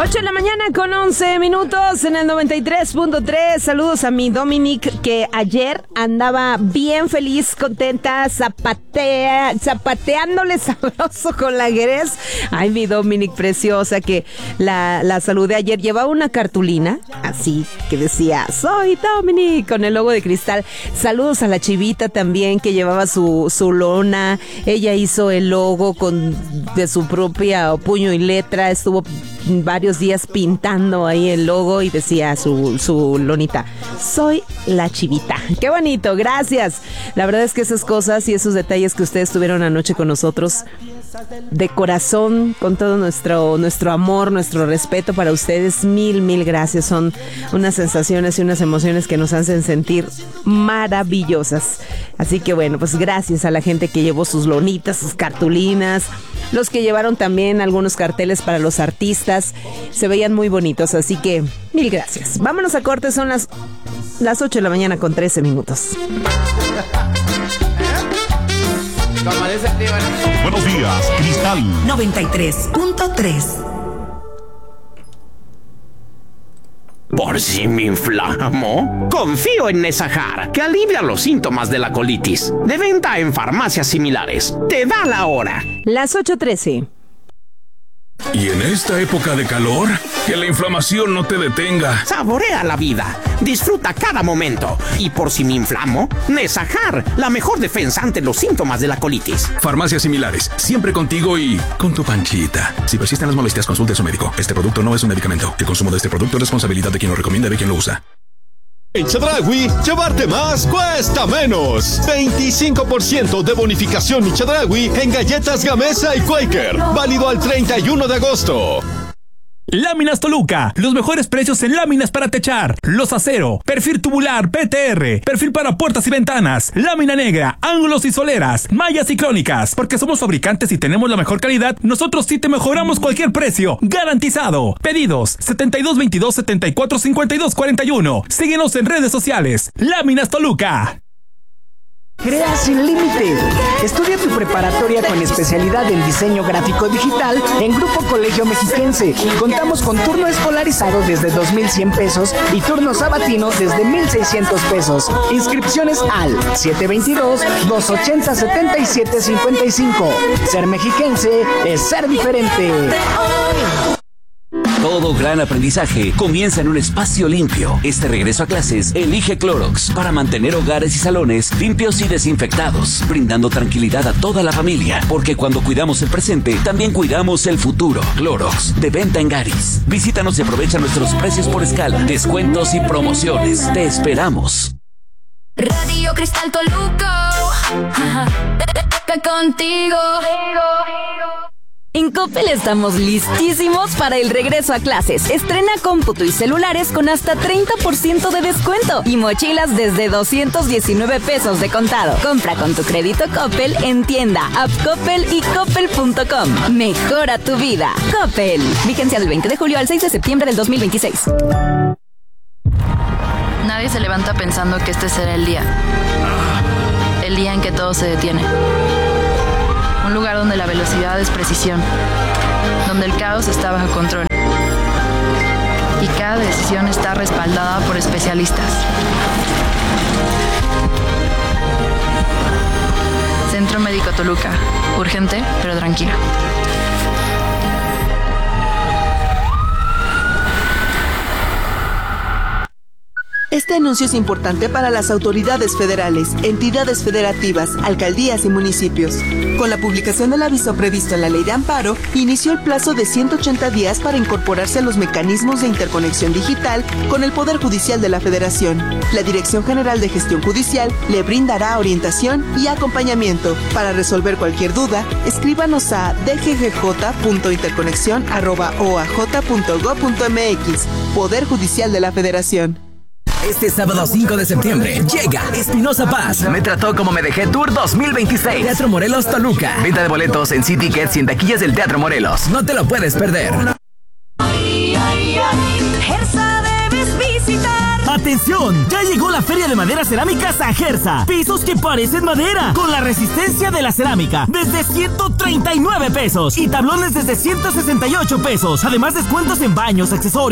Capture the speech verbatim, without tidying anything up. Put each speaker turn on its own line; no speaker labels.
ocho de la mañana con once minutos en el noventa y tres punto tres. Saludos a mi Dominic, que ayer andaba bien feliz, contenta, zapatea, zapateándole sabroso con la Jerez. Ay, mi Dominic preciosa, que la, la saludé ayer. Llevaba una cartulina así que decía, soy Dominic, con el logo de cristal. Saludos a la Chivita también, que llevaba su, su lona. Ella hizo el logo con de su propia puño y letra. Estuvo varios días pintando ahí el logo y decía su, su lonita, soy la Chivita. Qué bonito, gracias. La verdad es que esas cosas y esos detalles que ustedes tuvieron anoche con nosotros, de corazón, con todo nuestro, nuestro amor, nuestro respeto para ustedes, mil, mil gracias. Son unas sensaciones y unas emociones que nos hacen sentir maravillosas. Así que bueno, pues gracias a la gente que llevó sus lonitas, sus cartulinas, los que llevaron también algunos carteles para los artistas. Se veían muy bonitos, así que mil gracias. Vámonos a corte, son las, las ocho de la mañana con trece minutos.
Buenos días, Cristal
noventa y tres punto tres.
¿Por si me inflamo? Confío en Nesajar, que alivia los síntomas de la colitis. De venta en farmacias similares. Te da la hora.
Las ocho trece.
Y en esta época de calor, que la inflamación no te detenga.
Saborea la vida, disfruta cada momento. Y por si me inflamo, Nesajar, la mejor defensa ante los síntomas de la colitis.
Farmacias similares, siempre contigo y con tu panchita. Si persisten las molestias, consulte a su médico. Este producto no es un medicamento. El consumo de este producto es responsabilidad de quien lo recomienda y de quien lo usa.
En Chedraui, llevarte más cuesta menos. veinticinco por ciento de bonificación en Chedraui en galletas Gamesa y Quaker. Válido al treinta y uno de agosto.
Láminas Toluca, los mejores precios en láminas para techar, los acero, perfil tubular P T R, perfil para puertas y ventanas, lámina negra, ángulos y soleras, mallas y crónicas. Porque somos fabricantes y tenemos la mejor calidad, nosotros sí te mejoramos cualquier precio, garantizado. Pedidos setenta y dos veintidós setenta y cuatro cincuenta y dos cuarenta y uno. Síguenos en redes sociales. Láminas Toluca.
Crea sin límite. Estudia tu preparatoria con especialidad en diseño gráfico digital en Grupo Colegio Mexiquense. Contamos con turno escolarizado desde dos mil cien pesos y turno sabatino desde mil seiscientos pesos. Inscripciones al siete veintidós, dos ochenta, setenta y siete cincuenta y cinco. Ser mexiquense es ser diferente.
Todo gran aprendizaje comienza en un espacio limpio. Este regreso a clases, elige Clorox para mantener hogares y salones limpios y desinfectados, brindando tranquilidad a toda la familia. Porque cuando cuidamos el presente, también cuidamos el futuro. Clorox, de venta en Garis. Visítanos y aprovecha nuestros precios por escala, descuentos y promociones. Te esperamos.
Radio Cristal Toluca, contigo. En Coppel estamos listísimos para el regreso a clases. Estrena cómputo y celulares con hasta treinta por ciento de descuento y mochilas desde doscientos diecinueve pesos de contado. Compra con tu crédito Coppel en tienda, app Coppel y coppel punto com. Mejora tu vida. Coppel. Vigencia del veinte de julio al seis de septiembre del dos mil veintiséis.
Nadie se levanta pensando que este será el día. El día en que todo se detiene. Un lugar donde la velocidad es precisión, donde el caos está bajo control y cada decisión está respaldada por especialistas. Centro Médico Toluca, urgente pero tranquilo.
Este anuncio es importante para las autoridades federales, entidades federativas, alcaldías y municipios. Con la publicación del aviso previsto en la Ley de Amparo, inició el plazo de ciento ochenta días para incorporarse a los mecanismos de interconexión digital con el Poder Judicial de la Federación. La Dirección General de Gestión Judicial le brindará orientación y acompañamiento. Para resolver cualquier duda, escríbanos a d g g j punto interconexión arroba o a j punto gob punto m x. Poder Judicial de la Federación.
Este sábado cinco de septiembre llega Espinosa Paz. Me trató como me dejé Tour dos mil veintiséis. Teatro Morelos Toluca. Venta de boletos en C-Tickets y en taquillas del Teatro Morelos. No te lo puedes perder.
Ay, ay, ay. Gersa debes visitar.
¡Atención! Ya llegó la Feria de Madera Cerámica Sajerza. Pisos que parecen madera, con la resistencia de la cerámica, desde ciento treinta y nueve pesos. Y tablones desde ciento sesenta y ocho pesos. Además, descuentos en baños, accesorios,